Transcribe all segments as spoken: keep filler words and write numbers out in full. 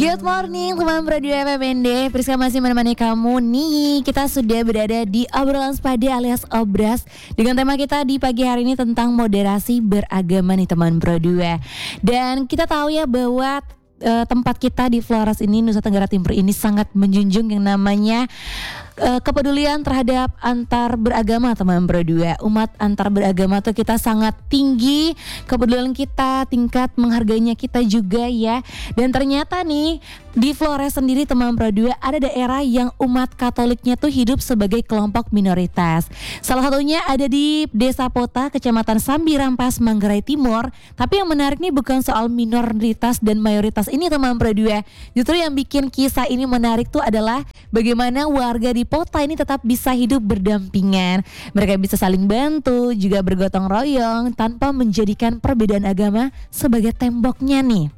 Good morning teman Radio F M N D. Priska masih menemani kamu nih. Kita sudah berada di obrolan sepeda alias obras dengan tema kita di pagi hari ini tentang moderasi beragama nih teman Pro dua. Dan kita tahu ya bahwa uh, tempat kita di Flores ini, Nusa Tenggara Timur ini sangat menjunjung yang namanya uh, kepedulian terhadap antar beragama teman Pro dua. Umat antar beragama tuh kita sangat tinggi, kepedulian kita, tingkat menghargainya kita juga ya. Dan ternyata nih di Flores sendiri teman Pro dua ada daerah yang umat Katoliknya tuh hidup sebagai kelompok minoritas. Salah satunya ada di Desa Pota, Kecamatan Sambirampas, Manggarai Timur. Tapi yang menarik nih bukan soal minoritas dan mayoritas ini teman Pro dua. Justru yang bikin kisah ini menarik tuh adalah bagaimana warga di Pota ini tetap bisa hidup berdampingan. Mereka bisa saling bantu, juga bergotong royong tanpa menjadikan perbedaan agama sebagai temboknya nih.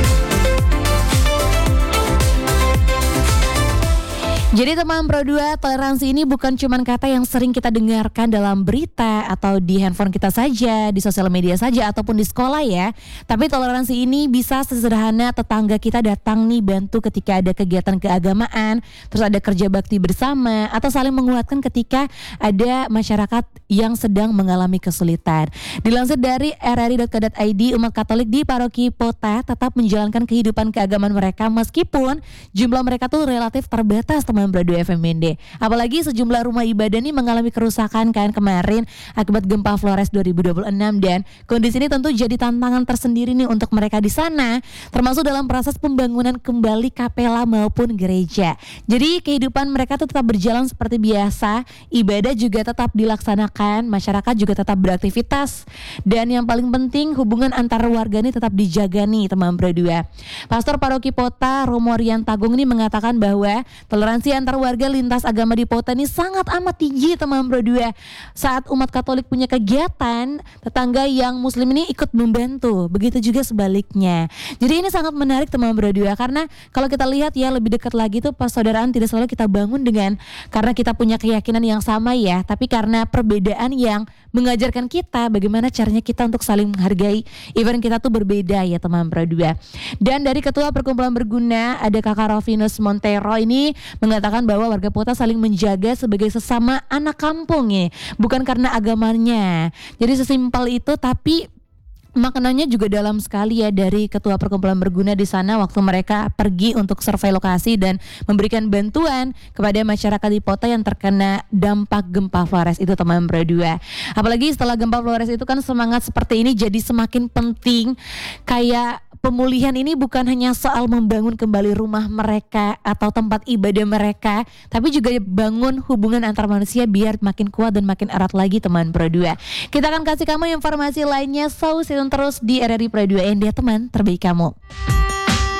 Jadi teman Pro dua, toleransi ini bukan cuma kata yang sering kita dengarkan dalam berita atau di handphone kita saja, di sosial media saja ataupun di sekolah ya. Tapi toleransi ini bisa sesederhana tetangga kita datang nih bantu ketika ada kegiatan keagamaan, terus ada kerja bakti bersama atau saling menguatkan ketika ada masyarakat yang sedang mengalami kesulitan. Dilansir dari r r i dot co dot i d, umat Katolik di Paroki Pota tetap menjalankan kehidupan keagamaan mereka meskipun jumlah mereka tuh relatif terbatas teman Pro dua F M N D. Apalagi sejumlah rumah ibadah ini mengalami kerusakan kan kemarin akibat gempa Flores dua ribu dua puluh enam, dan kondisi ini tentu jadi tantangan tersendiri nih untuk mereka di sana, termasuk dalam proses pembangunan kembali kapela maupun gereja. Jadi kehidupan mereka tuh tetap berjalan seperti biasa, ibadah juga tetap dilaksanakan, masyarakat juga tetap beraktivitas, dan yang paling penting hubungan antar warga ini tetap dijaga nih teman Pro dua. Pastor Paroki Pota Romo Rian Tagung ini mengatakan bahwa toleransi antar warga lintas agama di Pota ini sangat amat tinggi teman Pro dua. Saat umat Katolik punya kegiatan, tetangga yang muslim ini ikut membantu. Begitu juga sebaliknya. Jadi ini sangat menarik teman Pro dua, karena kalau kita lihat ya lebih dekat lagi tuh persaudaraan tidak selalu kita bangun dengan karena kita punya keyakinan yang sama ya, tapi karena perbedaan yang mengajarkan kita bagaimana caranya kita untuk saling menghargai even kita tuh berbeda ya teman Pro dua. Dan dari Ketua Perkumpulan Berguna ada Kakak Rovinus Montero ini mengatakan bahwa warga Pota saling menjaga sebagai sesama anak kampung ya, bukan karena agamanya. Jadi sesimpel itu, tapi maknanya juga dalam sekali ya dari Ketua Perkumpulan Berguna di sana waktu mereka pergi untuk survei lokasi dan memberikan bantuan kepada masyarakat di Pota yang terkena dampak gempa Flores itu teman Pro dua. Apalagi setelah gempa Flores itu kan semangat seperti ini jadi semakin penting. Kayak pemulihan ini bukan hanya soal membangun kembali rumah mereka atau tempat ibadah mereka, tapi juga bangun hubungan antar manusia biar makin kuat dan makin erat lagi teman Pro dua. Kita akan kasih kamu informasi lainnya, so stay tune terus di R R I Pro dua N D teman terbaik kamu.